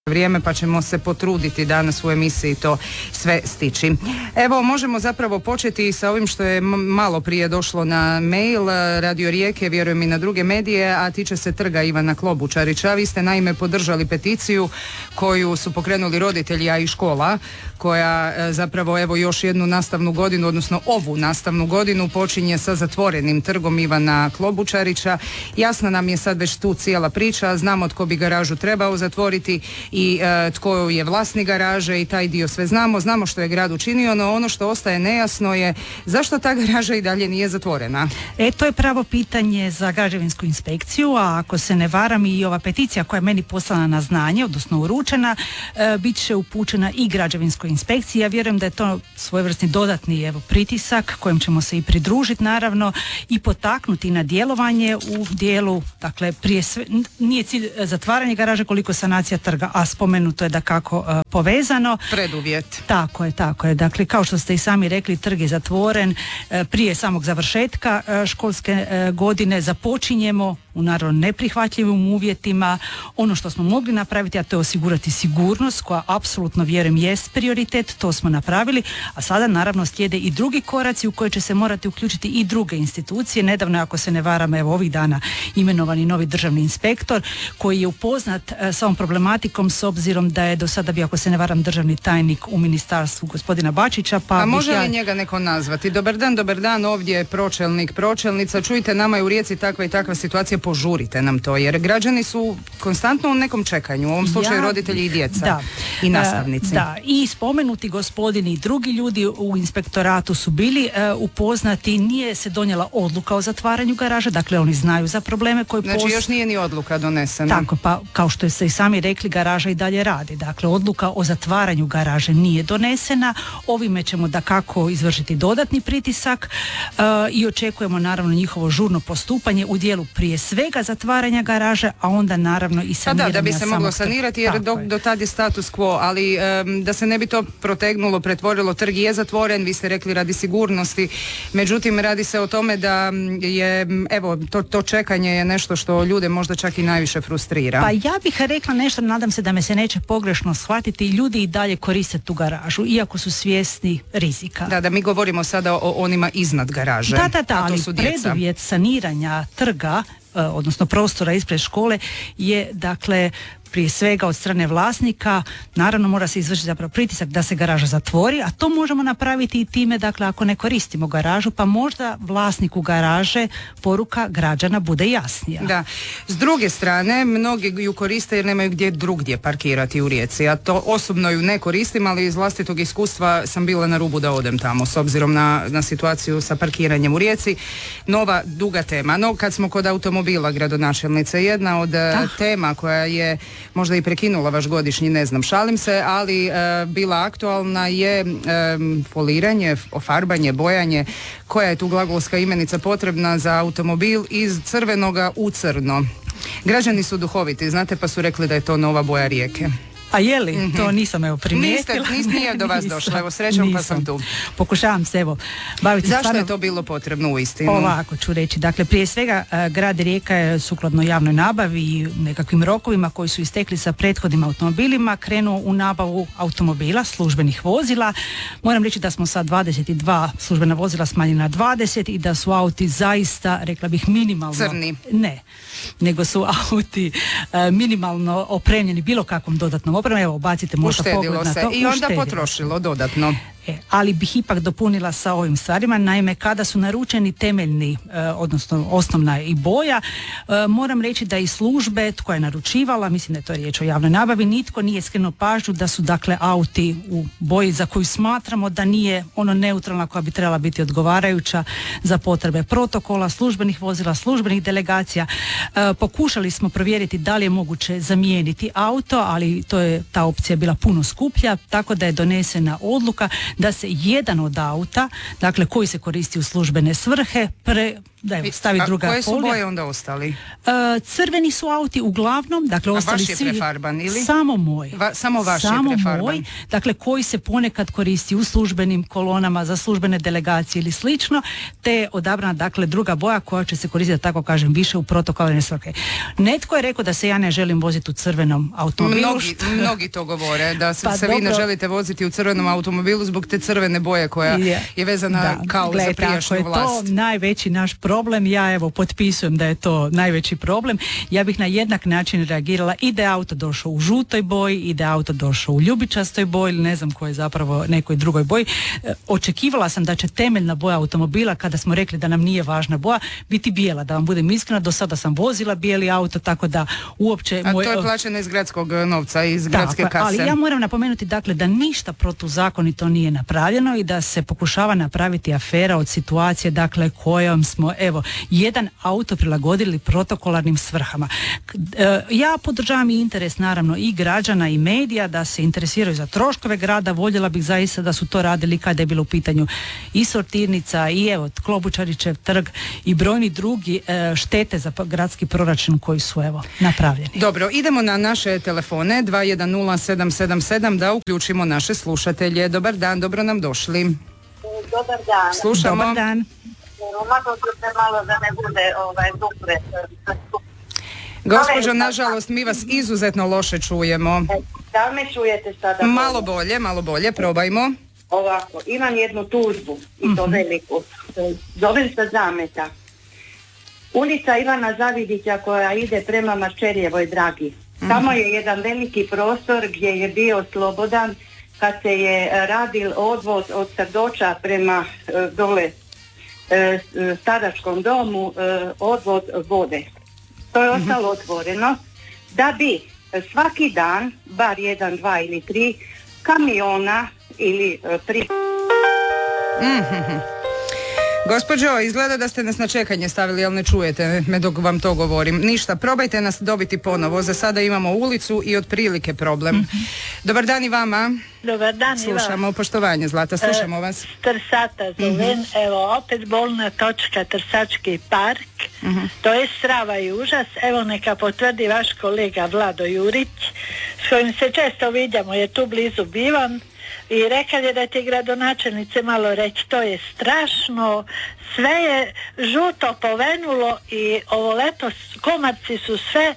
vrijeme, pa ćemo se potruditi danas u emisiji to sve stići. Evo, možemo zapravo početi sa ovim što je malo prije došlo na mail Radio Rijeke, vjerujem i na druge medije, a tiče se trga Ivana Klobučarića. Vi ste naime podržali peticiju koju su pokrenuli roditelji, a i škola, koja zapravo evo još jednu nastavnu godinu, odnosno ovu nastavnu godinu počinje sa zatvorenim trgom Ivana Klobučarića. Jasna nam je sad već tu cijela priča, znamo tko bi garažu trebao zatvoriti i tko je vlasnik garaže i taj dio sve znamo što je grad učinio, no ono što ostaje nejasno je zašto ta garaža i dalje nije zatvorena. To je pravo pitanje za građevinsku inspekciju, a ako se ne varam i ova peticija koja je meni poslana na znanje, odnosno uručena, bit će upućena i građevinskoj inspekciji. Ja vjerujem da je to svojevrsni dodatni pritisak kojem ćemo se i pridružiti naravno i potaknuti na djelovanje u dijelu, dakle prije sve, nije cilj zatvaranje garaže koliko sanacija trga, a spomenuto je dakako povezano. Preduvjet. Tako je. Dakle, kao što ste i sami rekli, trg je zatvoren prije samog završetka školske godine. Započinjemo u naravno neprihvatljivim uvjetima. Ono što smo mogli napraviti, a to je osigurati sigurnost, koja apsolutno vjerujem jest prioritet, to smo napravili, a sada naravno slijede i drugi koraci u koje će se morati uključiti i druge institucije. Nedavno, ako se ne varam, evo ovih dana imenovani novi državni inspektor koji je upoznat s ovom problematikom, s obzirom da je do sada bio, ako se ne varam, državni tajnik u ministarstvu gospodina Bačića. Pa može li njega neko nazvati? Dobar dan, ovdje je pročelnica, čujte, nama je u Rijeci takva i takva situacija, požurite nam to, jer građani su konstantno u nekom čekanju, u ovom slučaju roditelji i djeca i nastavnici. I spomenuti gospodini i drugi ljudi u inspektoratu su bili upoznati, nije se donijela odluka o zatvaranju garaža, dakle oni znaju za probleme koji postoje. Znači još nije ni odluka donesena. Tako, pa kao što ste i sami rekli, garaža i dalje radi. Dakle, odluka o zatvaranju garaže nije donesena. Ovime ćemo dakako izvršiti dodatni pritisak i očekujemo naravno njihovo žurno postupanje u dijelu prije svega zatvaranja garaže, a onda naravno i saniranja. Da bi se moglo sanirati, jer do tad je status quo, ali da se ne bi to protegnulo, pretvorilo, trg je zatvoren, vi ste rekli radi sigurnosti, međutim radi se o tome da je, evo, to čekanje je nešto što ljude možda čak i najviše frustrira. Pa ja bih rekla nešto, nadam se da me se neće pogrešno shvatiti, ljudi i dalje koriste tu garažu, iako su svjesni rizika. Da mi govorimo sada o onima iznad garaže. Ali preduvjet saniranja trga, odnosno prostora ispred škole je, dakle, prije svega od strane vlasnika, naravno mora se izvršiti zapravo pritisak da se garaža zatvori, a to možemo napraviti i time, dakle, ako ne koristimo garažu, pa možda vlasniku garaže poruka građana bude jasnija. Da. S druge strane, mnogi ju koriste jer nemaju gdje drugdje parkirati u Rijeci. Ja to osobno ju ne koristim, ali iz vlastitog iskustva sam bila na rubu da odem tamo, s obzirom na situaciju sa parkiranjem u Rijeci. Nova duga tema. No, kad smo kod automobila, gradonačelnice, jedna od tema koja je možda i prekinula vaš godišnji, ne znam, šalim se, ali bila aktualna je foliranje, ofarbanje, bojanje. Koja je tu glagolska imenica potrebna za automobil iz crvenoga u crno? Građani su duhoviti, znate, pa su rekli da je to nova boja Rijeke. A je li? To nisam primijetila. Nije do vas došla, evo srećom pa sam tu. Pokušavam se baviti. Zašto je to bilo potrebno uistinu? Ovako ću reći. Dakle, prije svega grad Rijeka je sukladno javnoj nabavi i nekakvim rokovima koji su istekli sa prethodnim automobilima krenuo u nabavu automobila, službenih vozila. Moram reći da smo sa 22 službena vozila smanjili na 20 i da su auti zaista, rekla bih, minimalno... Crni? Ne, nego su auti minimalno opremljeni bilo kakvom dodatnom opremom. Evo, bacite možda pogled na to. I onda potrošilo dodatno. Ali bih ipak dopunila sa ovim stvarima. Naime, kada su naručeni temeljni, odnosno osnovna i boja, moram reći da i službe koja je naručivala, mislim da je to riječ o javnoj nabavi, nitko nije skrenuo pažnju da su, dakle, auti u boji za koju smatramo da nije ono neutralna koja bi trebala biti odgovarajuća za potrebe protokola, službenih vozila, službenih delegacija. Pokušali smo provjeriti da li je moguće zamijeniti auto, ali ta opcija je bila puno skuplja, tako da je donesena odluka da se jedan od auta, dakle koji se koristi u službene svrhe, da evo, stavi druga folija. Koje su boje onda ostali? Crveni su auti uglavnom, dakle ostali vaš je svi. prefarban ili? Samo moj. Samo vaš je prefarban. Moj, dakle koji se ponekad koristi u službenim kolonama za službene delegacije ili slično, te je odabrana dakle druga boja koja će se koristiti, da tako kažem, više u protokolarne svrhe. Netko je rekao da se ja ne želim voziti u crvenom automobilu. Mnogi to govore, da se vi ne želite voziti u crvenom automobilu zbog te crvene boje koja je vezana kao za prijašnju vlast. To najveći naš problem, ja evo potpisujem da je to najveći problem. Ja bih na jednak način reagirala i da je auto došao u žutoj boji i da je auto došao u ljubičastoj boji ili ne znam koje zapravo nekoj drugoj boji. Očekivala sam da će temeljna boja automobila, kada smo rekli da nam nije važna boja, biti bijela, da vam budem iskrena. Do sada sam vozila bijeli auto, tako da uopće... A to je plaćeno iz gradskog novca, iz gradske kase. Ali ja moram napomenuti dakle da ništa protuzakonito nije napravljeno i da se pokušava napraviti afera od situacije dakle kojom smo evo jedan auto prilagodili protokolarnim svrhama. Ja podržavam i interes naravno i građana i medija da se interesiraju za troškove grada. Voljela bih zaista da su to radili kada je bilo u pitanju i sortirnica i evo Klobučarićev trg i brojni drugi štete za gradski proračun koji su evo napravljeni. Dobro, idemo na naše telefone 210777 da uključimo naše slušatelje. Dobar dan, dobro nam došli. Dobar dan. Slušamo. Dobar dan. Umaklo se malo da ne bude dupre. Gospođo, nažalost, mi vas izuzetno loše čujemo. Da me čujete sada? Malo bolje, probajmo. Ovako, imam jednu tužbu i to veliku. Zovem se Zameta. Ulica Ivana Zavidića koja ide prema Maščerijevoj Dragi. Tamo je jedan veliki prostor gdje je bio slobodan kad se je radil odvoz od Srdoča prema dole staračkom domu, odvod vode. To je ostalo otvoreno da bi svaki dan, bar 1, 2 ili 3 kamiona ili Gospođo, izgleda da ste nas na čekanje stavili, ali ne čujete me dok vam to govorim. Ništa, probajte nas dobiti ponovo. Za sada imamo ulicu i otprilike problem. Dobar dan i vama. Dobar dan. Slušamo, poštovanje Zlata, slušamo vas. Trsata zovem, evo opet bolna točka Trsački park. To je strava i užas. Evo neka potvrdi vaš kolega Vlado Jurić, s kojim se često vidimo, je tu blizu bivam. I rekao je da ti gradonačelnice malo reći, to je strašno, sve je žuto povenulo i ovo leto komarci su sve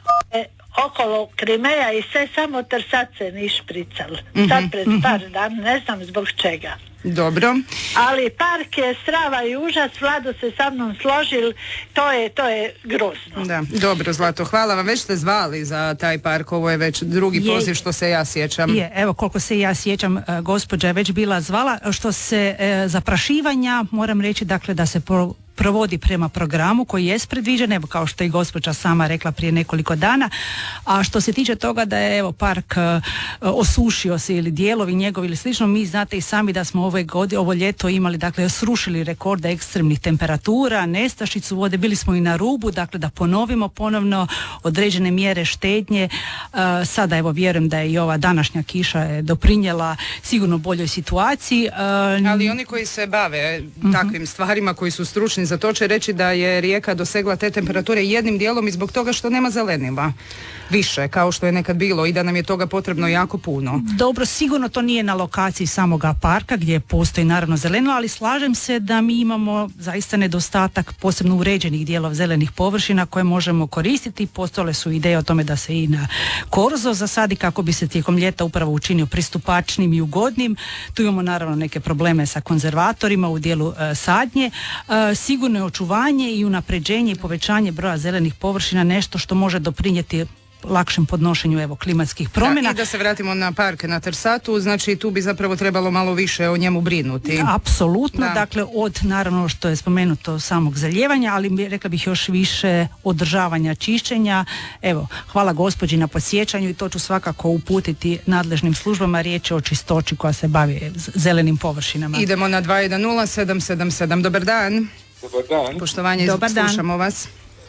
okolo Krimeja i sve samo Trsace ni špricali. Sad pred par dana, ne znam zbog čega. Dobro. Ali park je strava i užas, Vlado se sa mnom složil, to je grozno. Da, dobro Zlato, hvala vam, već ste zvali za taj park, ovo je već drugi poziv što se ja sjećam. Evo koliko se ja sjećam, gospođa je već bila zvala. Što se zaprašivanja, moram reći dakle da se provodi prema programu koji je predviđen, evo kao što je gospođa sama rekla prije nekoliko dana. A što se tiče toga da je evo park osušio se ili dijelovi njegovi ili slično, mi znate i sami da smo ovo ljeto imali, dakle srušili rekorde ekstremnih temperatura, nestašicu vode, bili smo i na rubu, dakle da ponovimo ponovno određene mjere štednje. Sada evo vjerujem da je i ova današnja kiša je doprinijela sigurno boljoj situaciji. Ali oni koji se bave takvim stvarima, koji su stručni za to, će reći da je Rijeka dosegla te temperature jednim dijelom i zbog toga što nema zeleniva više, kao što je nekad bilo, i da nam je toga potrebno jako puno. Dobro, sigurno to nije na lokaciji samoga parka gdje postoji naravno zelenilo, ali slažem se da mi imamo zaista nedostatak posebno uređenih dijelova zelenih površina koje možemo koristiti. Postojale su ideje o tome da se i na korzo zasadi kako bi se tijekom ljeta upravo učinio pristupačnim i ugodnim. Tu imamo naravno neke probleme sa konzervatorima u dijelu sadnje. Sigurno je očuvanje i unapređenje i povećanje broja zelenih površina nešto što može doprinijeti lakšem podnošenju evo klimatskih promjena. I da se vratimo na park na Trsatu, znači tu bi zapravo trebalo malo više o njemu brinuti. Apsolutno, dakle od naravno što je spomenuto samog zalijevanja, ali rekla bih još više održavanja čišćenja. Evo, hvala gospođi na podsjećanju i to ću svakako uputiti nadležnim službama, riječ je o čistoći koja se bavi zelenim površinama. Idemo na 210777. Dobar dan. Dobar dan. Poštovanje, slušamo vas.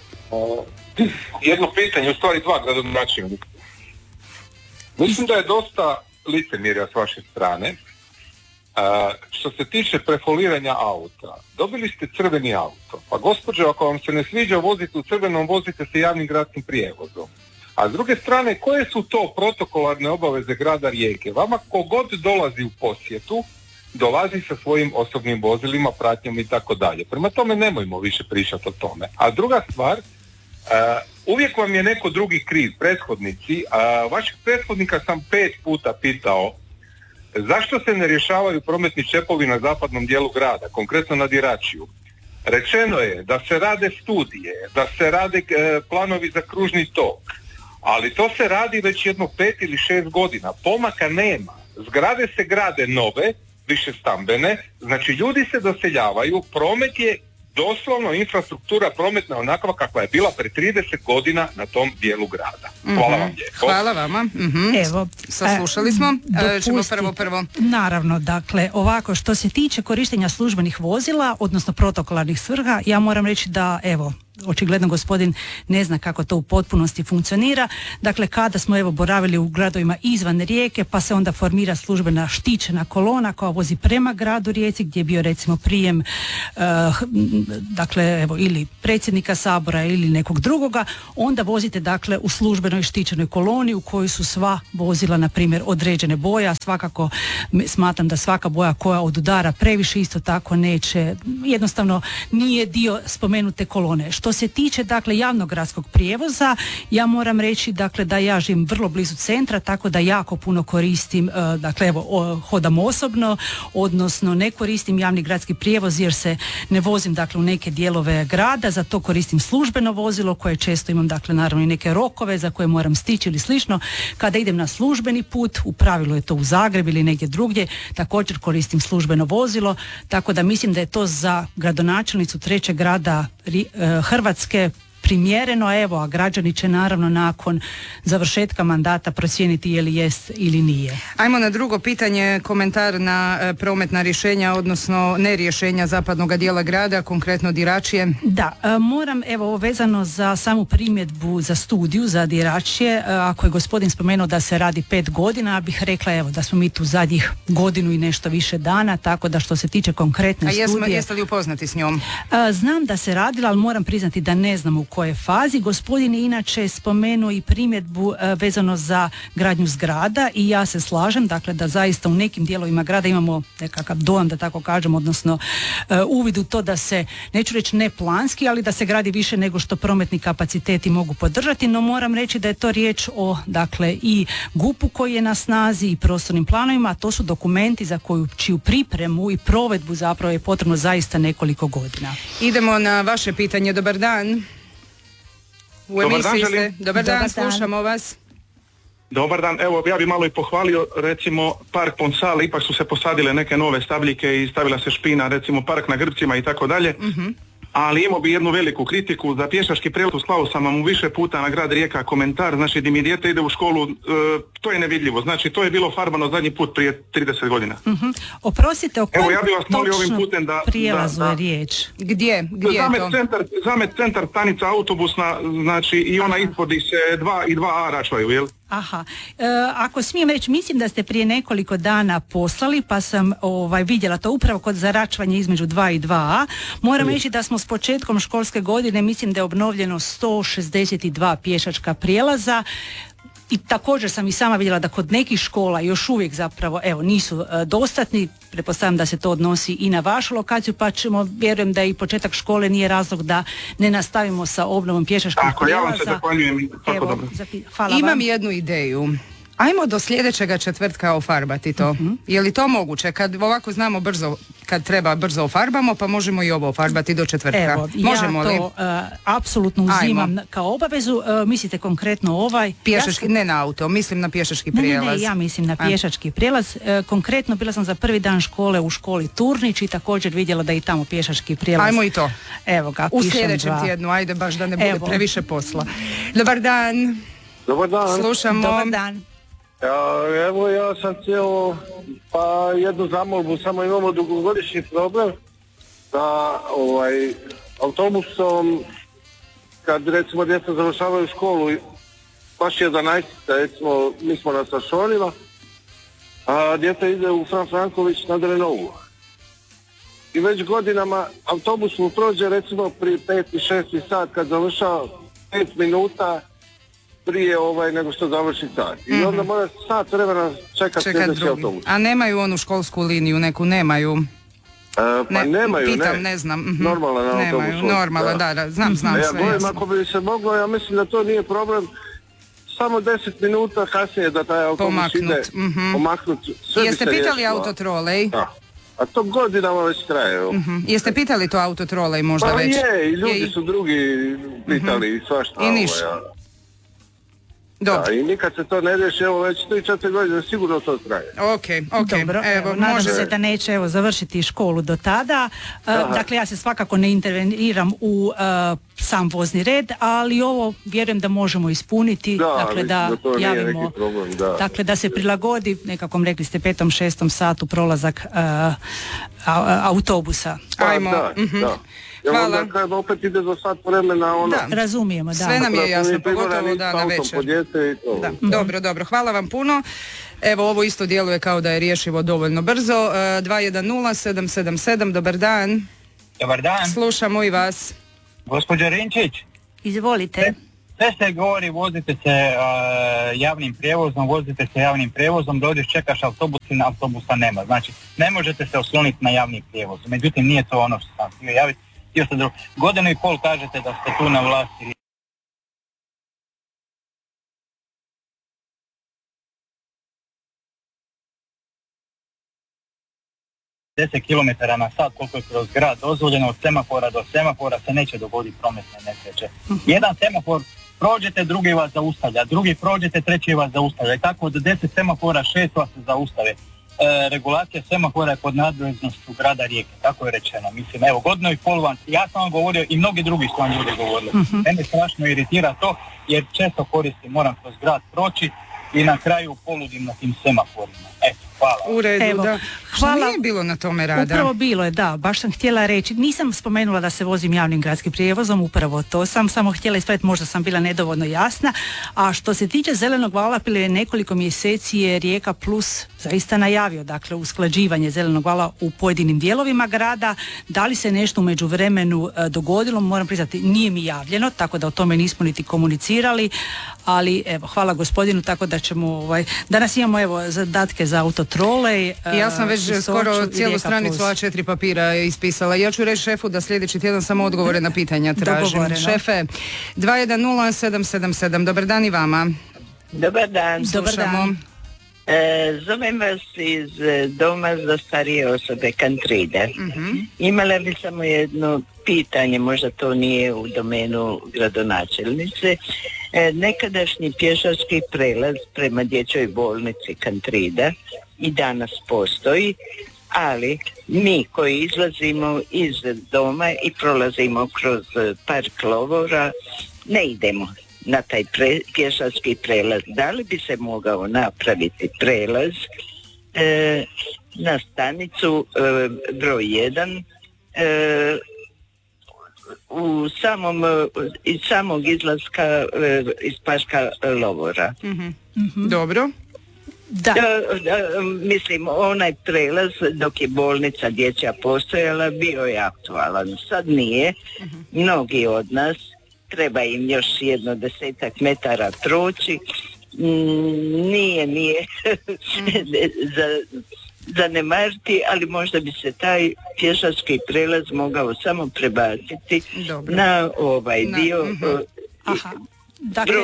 Jedno pitanje, u stvari dva gradonačelnika. Mislim da je dosta licemjerja s vaše strane, Što se tiče prefoliranja auta, dobili ste crveni auto. Pa gospođo, ako vam se ne sviđa voziti u crvenom, vozite se javnim gradskim prijevozom. A s druge strane, koje su to protokolarne obaveze grada Rijeke? Vama kogod dolazi u posjetu, dolazi sa svojim osobnim vozilima, pratnjom i tako dalje. Prema tome nemojmo više pričati o tome. A druga stvar, uvijek vam je neko drugi kriv, prethodnici. Vašeg prethodnika sam 5 puta pitao zašto se ne rješavaju prometni čepovi na zapadnom dijelu grada, konkretno na Diračiju. Rečeno je da se rade studije, da se rade planovi za kružni tok, ali to se radi već jedno 5 ili 6 godina. Pomaka nema. Zgrade se grade nove, više stambene, znači ljudi se doseljavaju, promet je doslovno infrastruktura prometna onakva kakva je bila pre 30 godina na tom dijelu grada. Hvala vam lijepo. Hvala vama. Evo, saslušali smo. Ćemo prvo. Naravno, dakle, ovako, što se tiče korištenja službenih vozila, odnosno protokolarnih svrha, ja moram reći da, evo, očigledno gospodin ne zna kako to u potpunosti funkcionira. Dakle, kada smo evo boravili u gradovima izvan Rijeke, pa se onda formira službena štićena kolona koja vozi prema gradu Rijeci, gdje je bio recimo prijem dakle, evo, ili predsjednika Sabora ili nekog drugoga, onda vozite dakle u službenoj štićenoj koloni u kojoj su sva vozila, na primjer, određene boje, a svakako smatram da svaka boja koja odudara previše isto tako neće, jednostavno nije dio spomenute kolone. Što se tiče dakle javnog gradskog prijevoza, ja moram reći dakle da ja živim vrlo blizu centra, tako da jako puno koristim, dakle evo hodam osobno, odnosno ne koristim javni gradski prijevoz jer se ne vozim dakle u neke dijelove grada, za to koristim službeno vozilo koje često imam dakle naravno i neke rokove za koje moram stići ili slično. Kada idem na službeni put, u pravilu je to u Zagreb ili negdje drugdje, također koristim službeno vozilo, tako da mislim da je to za gradonačelnicu trećeg grada Hrvatske primjereno, evo, a građani će naravno nakon završetka mandata procijeniti je li jest ili nije. Ajmo na drugo pitanje, komentar na prometna rješenja, odnosno ne rješenja zapadnog dijela grada, konkretno Diračije. Da, moram, evo, vezano za samu primjedbu za studiju za Diračije, ako je gospodin spomenuo da se radi 5 godina, bih rekla evo da smo mi tu zadnjih godinu i nešto više dana, tako da što se tiče konkretne studije... Jeste li upoznati s njom? Znam da se radila, ali moram priznati da ne znam u kojoj fazi. Gospodin je inače spomenuo i primjedbu vezano za gradnju zgrada i ja se slažem, dakle da zaista u nekim dijelovima grada imamo nekakav dojam, da tako kažem, odnosno uvid u to da se, neću reći ne planski, ali da se gradi više nego što prometni kapaciteti mogu podržati, no moram reći da je to riječ o dakle i GUP-u koji je na snazi i prostornim planovima, a to su dokumenti za čiju pripremu i provedbu zapravo je potrebno zaista nekoliko godina. Idemo na vaše pitanje. Dobar dan. U emisiji ste. Dobar dan, slušamo vas. Dobar dan, evo ja bi malo i pohvalio recimo park Ponsale, ipak su se posadile neke nove stabljike i stavila se špina, recimo park na Grcima i tako dalje. Ali imao bi jednu veliku kritiku za pješački prijevoz. Slao sam vam u više puta na grad Rijeka komentar, znači gdje mi dijete ide u školu, to je nevidljivo, znači to je bilo farbano zadnji put prije 30 godina. Oprostite, o kojem ja bih vas molio ovim putem prijelazu je riječ? Gdje je to? Zamet centar, stanica autobusna, znači i ona ispod se 2 i 2A račvaju, jel? Aha, ako smijem reći, mislim da ste prije nekoliko dana poslali, pa sam vidjela to upravo kod zaračvanja između 2 i 2A. Moram reći da smo s početkom školske godine, mislim da je obnovljeno 162 pješačka prijelaza. I također sam i sama vidjela da kod nekih škola još uvijek zapravo nisu dostatni. Pretpostavljam da se to odnosi i na vašu lokaciju, pa vjerujem da i početak škole nije razlog da ne nastavimo sa obnovom pješačkih prijelaza. Ja vam se zahvaljujem. Hvala Imam vam. jednu ideju. Ajmo do sljedećega četvrtka ofarbati to. Je li to moguće? Kad ovako znamo brzo, kad treba brzo ofarbamo, pa možemo i ovo ofarbati do četvrtka. Evo, možemo ja to apsolutno uzimam kao obavezu. Mislite konkretno ovaj? Pješački, ne na auto, mislim na pješački prijelaz. Ne, ja mislim na pješački prijelaz. Konkretno bila sam za prvi dan škole u školi Turnić i također vidjela da je i tamo pješački prijelaz. Ajmo i to. Evo ga, u sljedećem tjednu, ajde baš da ne bude previše posla. Dobar dan. Dobar dan. Slušamo. Dobar dan. Evo ja sam cijelo jednu zamolbu, samo imamo dugogodišnji problem da autobusom kad recimo djeca završavaju školu baš 11, recimo mi smo na Sašonima a dijete ide u Fran Franković na Drenovu. I već godinama autobus mu prođe recimo pri 5. i 6. sat kad završava 5 minuta prije nego što završi sat. I onda mora sat vremena čekati sljedeći autobus. A nemaju onu školsku liniju, neku nemaju? Nemaju, pitam, ne znam. Normalan autobus. Normalan, da, znam sve. Ja govorim, ako bi se moglo, ja mislim da to nije problem, samo 10 minuta kasnije da taj autobus ide pomaknut. Jeste pitali autotrolej? Da. A to godinama već traje. Jeste pitali to autotrolej možda pa već? Pa je, i ljudi su drugi pitali svašta. I ništa. Da, i nikad se to ne riješi, evo već 3-4 godine sigurno to traje. Ok. Dobro, evo, nadam se da neće završiti školu do tada. Dakle, ja se svakako ne interveniram u sam vozni red, ali ovo vjerujem da možemo ispuniti, dakle da javimo, problem, dakle da se prilagodi nekakvom, rekli ste, 5. 6. satu prolazak autobusa. Ajmo. Hvala. Onda kad opet ide za sat vremena, razumijemo, da. Sve nam je jasno, pogotovo da na večer. Dobro. Hvala vam puno. Evo, ovo isto djeluje kao da je rješivo dovoljno brzo. 210-777, dobar dan. Dobar dan. Slušamo i vas. Gospođo Rinčić. Izvolite. Sve se govori, vozite se javnim prijevozom, dođeš, čekaš autobusa nema. Znači, ne možete se osloniti na javni prijevoz. Međutim, nije to ono što sam htio javiti. Godinu i pol kažete da ste tu na vlasti. 10 km na sat koliko je kroz grad dozvoljeno, od semafora do semafora se neće dogoditi prometne nesreće. Jedan semafor prođete, drugi vas zaustavlja, drugi prođete, treći vas zaustavlja i tako od 10 semafora 6 vas se zaustave. Regulacija semafora je pod nadležnošću grada Rijeke, tako je rečeno. Mislim, evo, godinu i pol vam, ja sam vam govorio i mnogi drugi su vam ljudi govorili. Mene strašno iritira to, jer često koristim, moram kroz grad proći i na kraju poludim na tim semaforima. Eto, hvala. U redu, evo, da. hvala. Nije bilo na tome rada. Upravo bilo je, da. Baš sam htjela reći, nisam spomenula da se vozim javnim gradskim prijevozom, upravo to sam samo htjela ispraviti, možda sam bila nedovoljno jasna. A što se tiče zelenog vala, prije nekoliko mjeseci je Rijeka Plus zaista najavio, dakle, usklađivanje zelenog vala u pojedinim dijelovima grada. Da li se nešto u međuvremenu dogodilo, moram priznati, nije mi javljeno, tako da o tome nismo niti komunicirali, ali evo, hvala gospodinu, tako da ćemo, danas imamo evo zadatke za autotrolej. Ja sam već skoro cijelu stranicu A4 papira ispisala. Ja ću reći šefu da sljedeći tjedan samo odgovore na pitanja tražim. Šefe, 210-777, dobar dan i vama. Dobar dan. Slušamo. Zovem vas iz Doma za starije osobe Kantride. Imala bi samo jedno pitanje, možda to nije u domenu gradonačelnice. Nekadašnji pješački prelaz prema dječjoj bolnici Kantrida i danas postoji, ali mi koji izlazimo iz doma i prolazimo kroz park Lovora ne idemo na taj pješački prelaz. Da li bi se mogao napraviti prelaz na stanicu broj 1 iz samog izlaska iz parka Lovora? Dobro. Da. Mislim, onaj prelaz dok je bolnica dječja postojala bio je aktualan, sad nije. Mnogi od nas, treba im još 10 metara proći, nije zanemariti, ali možda bi se taj pješački prelaz mogao samo prebaciti na ovaj dio. Dakle,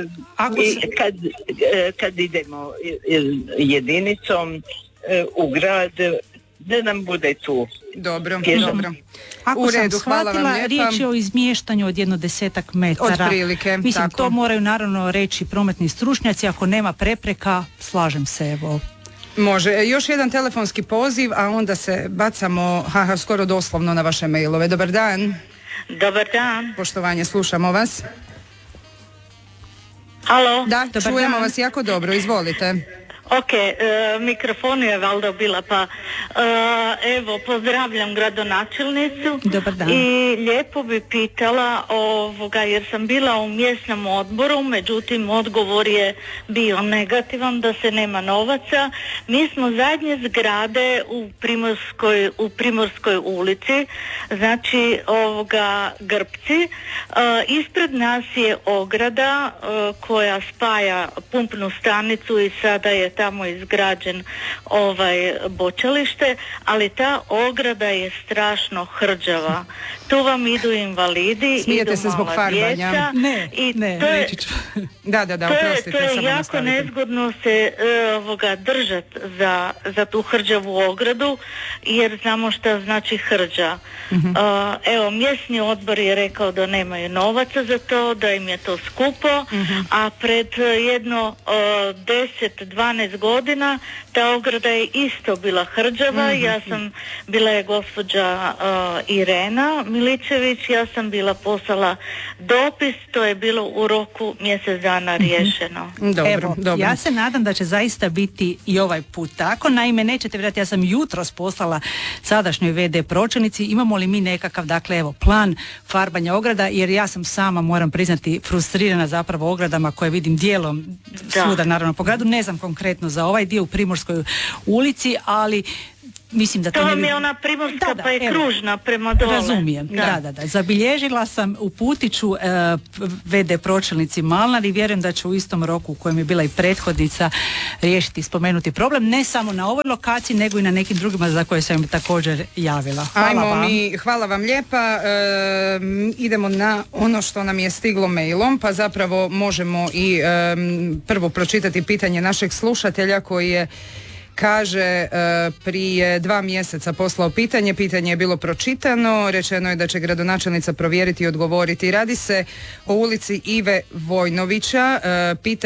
kad idemo jedinicom u grad, da nam bude tu. Dobro. Ako sam shvatila, riječ je o izmještanju od 10 metara. Otprilike, mislim, tako. To moraju naravno reći prometni stručnjaci, ako nema prepreka, slažem se, evo. Može. Još jedan telefonski poziv, a onda se bacamo skoro doslovno na vaše mailove. Dobar dan. Dobar dan. Poštovanje, slušamo vas. Halo. Da, čujemo vas jako dobro, izvolite. Ok, mikrofon je valjda bila, pa evo, pozdravljam gradonačelnicu. Dobar dan. I lijepo bi pitala jer sam bila u mjesnom odboru, međutim odgovor je bio negativan da se nema novaca. Mi smo zadnje zgrade u Primorskoj ulici, znači Grbci. Ispred nas je ograda koja spaja pumpnu stanicu i sada je tamo izgrađen bočalište, ali ta ograda je strašno hrđava. Tu vam idu invalidi, smijete idu se zbog mala farbanja. djeca. Ne, reći ću. Da, oprostite. To je samo jako nastavite. nezgodno se držat za tu hrđavu ogradu, jer znamo šta znači hrđa. Evo, mjesni odbor je rekao da nemaju novaca za to, da im je to skupo, a pred jedno 10-12 godina ta ograda je isto bila hrđava. Bila je gospođa Irena Miličević, ja sam bila poslala dopis, to je bilo u roku mjesec dana riješeno. Dobro. Ja se nadam da će zaista biti i ovaj put tako. Naime, nećete vjerojatno, ja sam jutros poslala sadašnjoj VD pročelnici, imamo li mi nekakav, plan farbanja ograda, jer ja sam sama, moram priznati, frustrirana zapravo ogradama koje vidim dijelom svuda, naravno po gradu. Ne znam konkretno za ovaj dio u Primorskoj ulici, ali mislim da to vam je ona primorska, pa je kružna prema dole. Razumijem, da. Zabilježila sam, uputit ću VD pročelnici Malnar i vjerujem da će u istom roku u kojem je bila i prethodnica riješiti spomenuti problem, ne samo na ovoj lokaciji, nego i na nekim drugima za koje sam također javila. Hvala vam lijepa. Idemo na ono što nam je stiglo mailom, pa zapravo možemo i prvo pročitati pitanje našeg slušatelja koji je, kaže, prije 2 mjeseca poslao pitanje je bilo pročitano, rečeno je da će gradonačelnica provjeriti i odgovoriti. Radi se o ulici Ive Vojnovića, pitanje